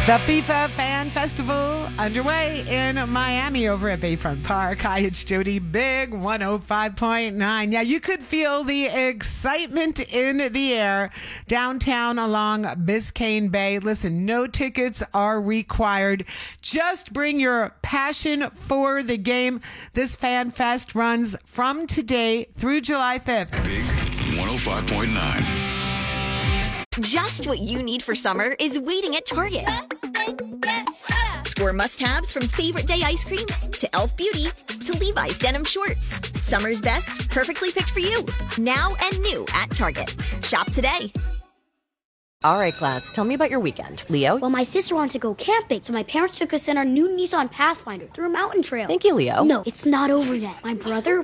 The FIFA Fan Festival underway in Miami over at Bayfront Park. Hi, it's Jody. Big 105.9. Yeah, you could feel the excitement in the air downtown along Biscayne Bay. Listen, no tickets are required. Just bring your passion for the game. This Fan Fest runs from today through July 5th. Big 105.9. Just what you need for summer is waiting at Target. Score must-haves from Favorite Day ice cream to Elf Beauty to Levi's denim shorts. Summer's best, perfectly picked for you. Now and new at Target. Shop today. All right, class, tell me about your weekend. Leo? Well, my sister wanted to go camping, so my parents took us in our new Nissan Pathfinder through a mountain trail. Thank you, Leo. No, it's not over yet. My brother